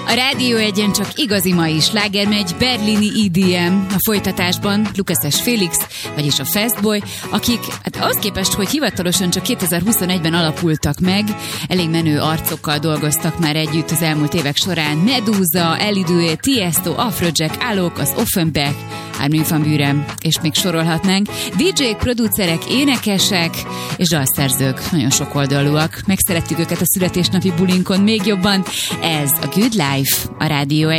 A Rádió Egyen csak igazi mai sláger megy, berlini EDM. A folytatásban Lucas Felix, vagyis a Fastboy, akik ahhoz képest, hogy hivatalosan csak 2021-ben alapultak meg, elég menő arcokkal dolgoztak már együtt az elmúlt évek során. Medusa, Elidue, Tiesto, Afrojack, Alok, az Offenbach, Armin van Buuren, és még sorolhatnánk. DJ-k, producerek, énekesek és dalszerzők, nagyon sokoldalúak. Megszerettük őket a születésnapi bulinkon még jobban. Ez a Good Life, a Rádió